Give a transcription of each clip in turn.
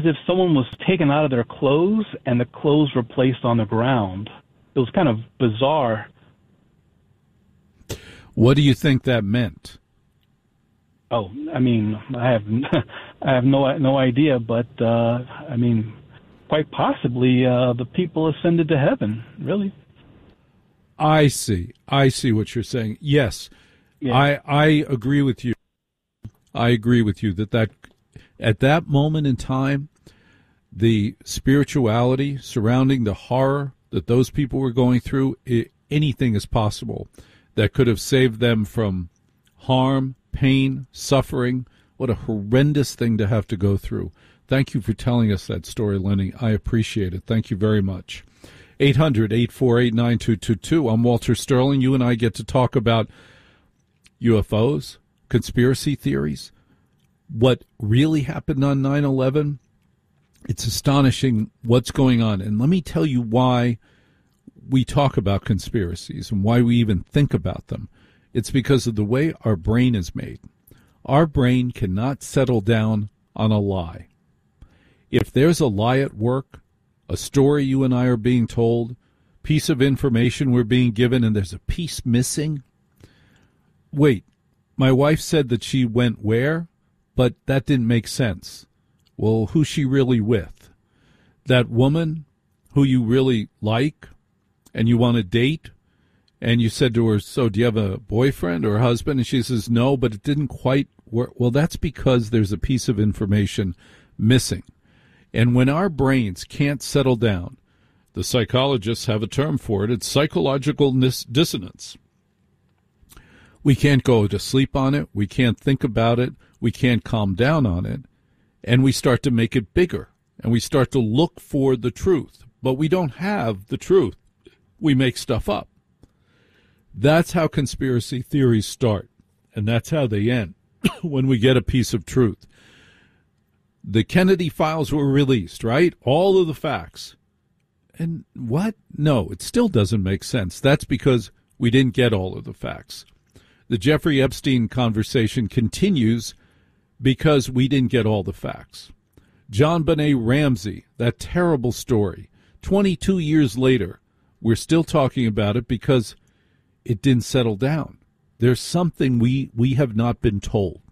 if someone was taken out of their clothes and the clothes were placed on the ground. It was kind of bizarre. What do you think that meant? Oh, I mean, I have no idea, but I mean, quite possibly the people ascended to heaven. Really. I see what you're saying. Yes, yeah. I agree with you. I agree with you that at that moment in time, the spirituality surrounding the horror that those people were going through, anything is possible that could have saved them from harm, pain, suffering. What a horrendous thing to have to go through. Thank you for telling us that story, Lenny. I appreciate it. Thank you very much. 800-848-9222. I'm Walter Sterling. You and I get to talk about UFOs, conspiracy theories, what really happened on 9/11. It's astonishing what's going on. And let me tell you why we talk about conspiracies and why we even think about them. It's because of the way our brain is made. Our brain cannot settle down on a lie. If there's a lie at work, a story you and I are being told, piece of information we're being given, and there's a piece missing, wait, my wife said that she went where? But that didn't make sense. Well, who's she really with? That woman who you really like and you want to date? And you said to her, so do you have a boyfriend or a husband? And she says, no, but it didn't quite work. Well, that's because there's a piece of information missing. And when our brains can't settle down, the psychologists have a term for it. It's psychological dissonance. We can't go to sleep on it. We can't think about it. We can't calm down on it. And we start to make it bigger. And we start to look for the truth. But we don't have the truth. We make stuff up. That's how conspiracy theories start. And that's how they end when we get a piece of truth. The Kennedy files were released, right? All of the facts. And what? No, it still doesn't make sense. That's because we didn't get all of the facts. The Jeffrey Epstein conversation continues because we didn't get all the facts. John Benet Ramsey, that terrible story, 22 years later, we're still talking about it because it didn't settle down. There's something we have not been told.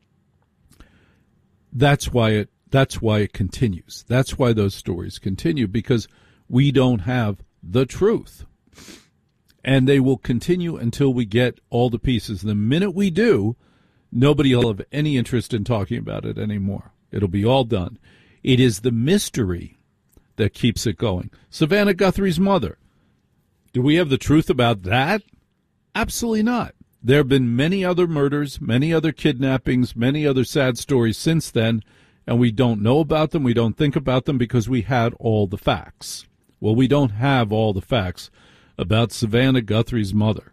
That's why it continues. That's why those stories continue, because we don't have the truth. And they will continue until we get all the pieces. The minute we do, nobody will have any interest in talking about it anymore. It'll be all done. It is the mystery that keeps it going. Savannah Guthrie's mother. Do we have the truth about that? Absolutely not. There have been many other murders, many other kidnappings, many other sad stories since then, and we don't know about them, we don't think about them because we had all the facts. Well, we don't have all the facts about Savannah Guthrie's mother.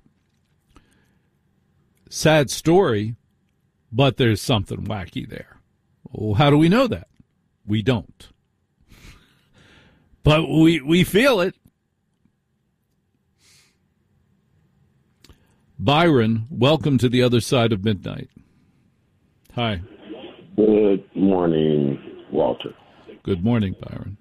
Sad story, but there's something wacky there. Well, how do we know that? We don't. But we feel it. Byron, welcome to the other side of midnight. Hi. Good morning, Walter. Good morning, Byron.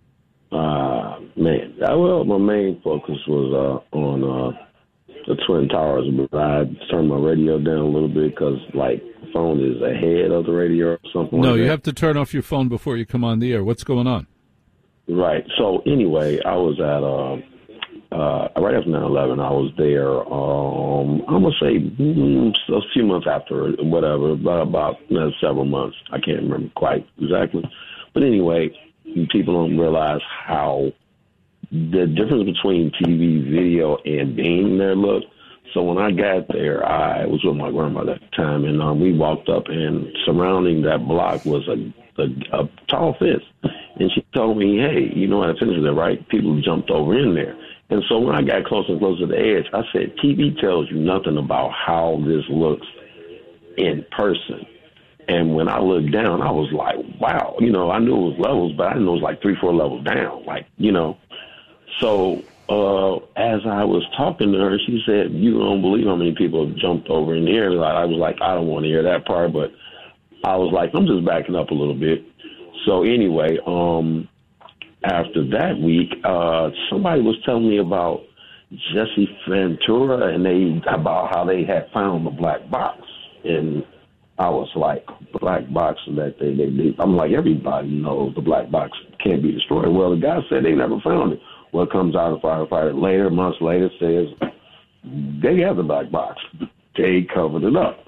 My main focus was on the Twin Towers, but I turned my radio down a little bit because, the phone is ahead of the radio or something like that. No, you have to turn off your phone before you come on the air. What's going on? Right. So, anyway, I was at right after 9/11, I was there, I'm going to say a few months after, whatever, about several months. I can't remember quite exactly. But anyway, people don't realize how the difference between TV, video, and being there looked. So when I got there, I was with my grandmother at the time, and we walked up, and surrounding that block was a tall fence. And she told me, hey, you know how to finish there, right? People jumped over in there. And so when I got closer and closer to the edge, I said, TV tells you nothing about how this looks in person. And when I looked down, I was like, wow. I knew it was levels, but I didn't know it was 3-4 levels down. So as I was talking to her, she said, you don't believe how many people have jumped over in the air. I was like, I don't want to hear that part. But I was like, I'm just backing up a little bit. So anyway, after that week, somebody was telling me about Jesse Ventura and about how they had found the black box, and I was like, black box that they I'm like, everybody knows the black box can't be destroyed. Well, the guy said they never found it. Well, it comes out, a firefighter later, months later, says they have the black box. They covered it up.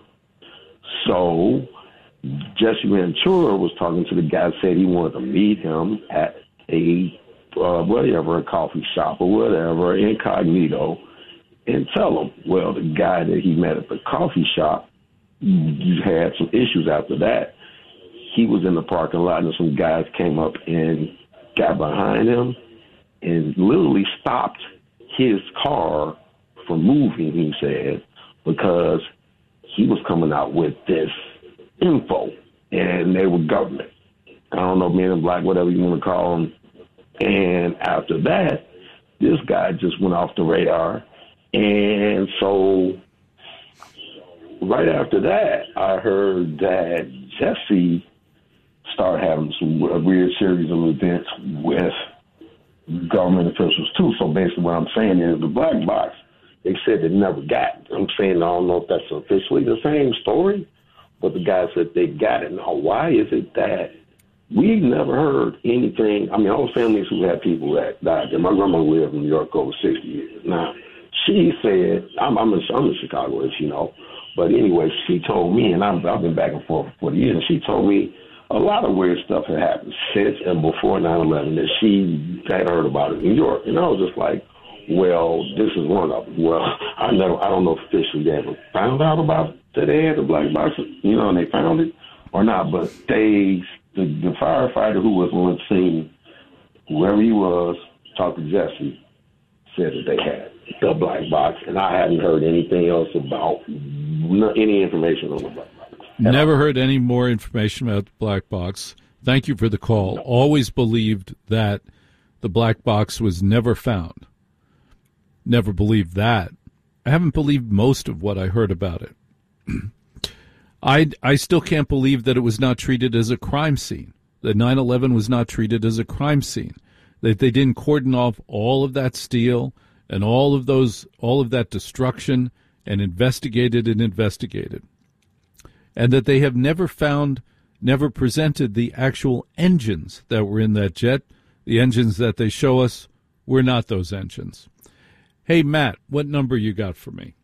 So Jesse Ventura was talking to the guy, said he wanted to meet him at a coffee shop or whatever, incognito, and tell him. Well, the guy that he met at the coffee shop had some issues after that. He was in the parking lot, and some guys came up and got behind him and literally stopped his car from moving, he said, because he was coming out with this info, and they were government. I don't know, men in black, whatever you want to call them. And after that, this guy just went off the radar. And so right after that, I heard that Jesse started having some weird series of events with government officials too. So basically what I'm saying is the black box, they said they never got. I'm saying I don't know if that's officially the same story, but the guy said they got it. Now, why is it that we've never heard anything? I mean, all families who had people that died there. My grandma lived in New York over 60 years. Now, she said, I'm in Chicago, as you know, but anyway, she told me, and I've been back and forth for 40 years, and she told me a lot of weird stuff had happened since and before 9/11 that she had heard about in New York. And I was just like, well, this is one of them. Well, I don't know if officially they ever found out about that they had the black box, and they found it or not, but the firefighter who was on the scene, whoever he was, talked to Jesse, said that they had the black box, and I hadn't heard anything else about any information on the black box. Never heard any more information about the black box. Thank you for the call. Always believed that the black box was never found. Never believed that. I haven't believed most of what I heard about it. I still can't believe that it was not treated as a crime scene. That 9/11 was not treated as a crime scene. That they didn't cordon off all of that steel and all of that destruction and investigated. And that they have never presented the actual engines that were in that jet. The engines that they show us were not those engines. Hey, Matt, what number you got for me?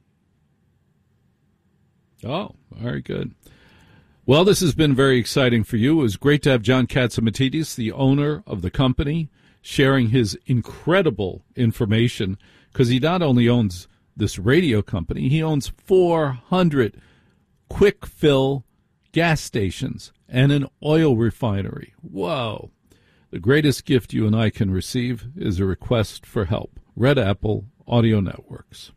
Oh, very good. Well, this has been very exciting for you. It was great to have John Catsimatidis, the owner of the company, sharing his incredible information, because he not only owns this radio company, he owns 400 quick fill gas stations and an oil refinery. Whoa. The greatest gift you and I can receive is a request for help. Red Apple Audio Networks.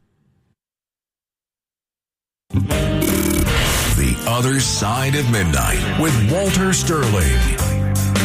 The Other Side of Midnight with Walter Sterling.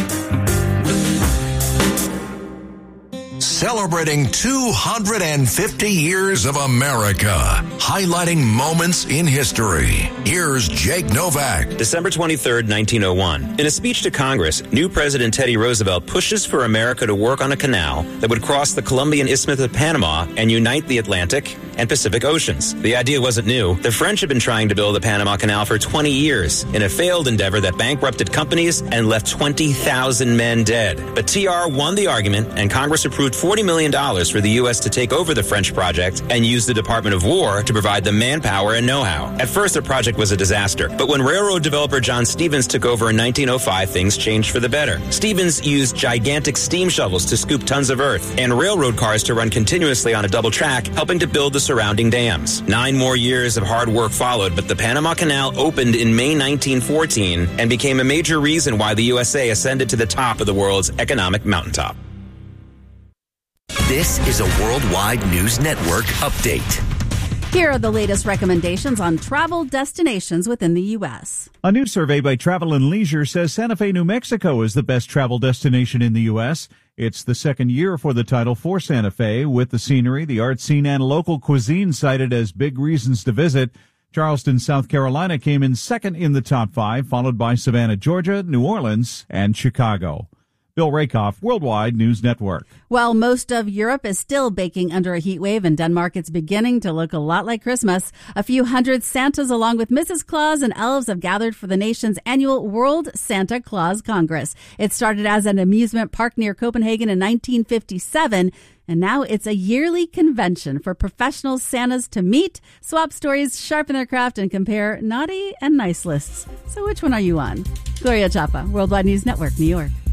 Celebrating 250 years of America, highlighting moments in history. Here's Jake Novak. December 23rd, 1901. In a speech to Congress, new President Teddy Roosevelt pushes for America to work on a canal that would cross the Columbian Isthmus of Panama and unite the Atlantic and Pacific Oceans. The idea wasn't new. The French had been trying to build the Panama Canal for 20 years in a failed endeavor that bankrupted companies and left 20,000 men dead. But TR won the argument, and Congress approved $40 million for the U.S. to take over the French project and use the Department of War to provide the manpower and know-how. At first, the project was a disaster, but when railroad developer John Stevens took over in 1905, things changed for the better. Stevens used gigantic steam shovels to scoop tons of earth and railroad cars to run continuously on a double track, helping to build the surrounding dams. 9 more years of hard work followed, but the Panama Canal opened in May 1914 and became a major reason why the USA ascended to the top of the world's economic mountaintop. This is a Worldwide News Network update. Here are the latest recommendations on travel destinations within the U.S. A new survey by Travel and Leisure says Santa Fe, New Mexico is the best travel destination in the U.S. It's the second year for the title for Santa Fe, with the scenery, the art scene, and local cuisine cited as big reasons to visit. Charleston, South Carolina came in second in the top 5, followed by Savannah, Georgia, New Orleans, and Chicago. Bill Rakoff, Worldwide News Network. While most of Europe is still baking under a heat wave, in Denmark it's beginning to look a lot like Christmas. A few hundred Santas along with Mrs. Claus and elves have gathered for the nation's annual World Santa Claus Congress. It started as an amusement park near Copenhagen in 1957, and now it's a yearly convention for professional Santas to meet, swap stories, sharpen their craft, and compare naughty and nice lists. So which one are you on? Gloria Chapa, Worldwide News Network, New York.